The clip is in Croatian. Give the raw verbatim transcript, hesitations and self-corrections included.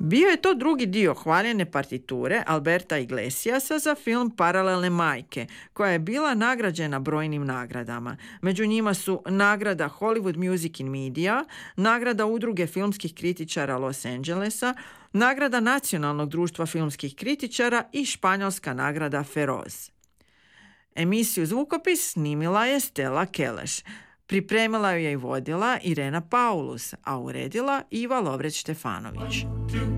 Bio je to drugi dio hvaljene partiture Alberta Iglesiasa za film Paralelne majke, koja je bila nagrađena brojnim nagradama. Među njima su nagrada Hollywood Music in Media, nagrada Udruge filmskih kritičara Los Angelesa, nagrada Nacionalnog društva filmskih kritičara i španjolska nagrada Feroz. Emisiju Zvukopis snimila je Stella Keleš. Pripremila ju je i vodila Irena Paulus, a uredila Iva Lovreć-Štefanović.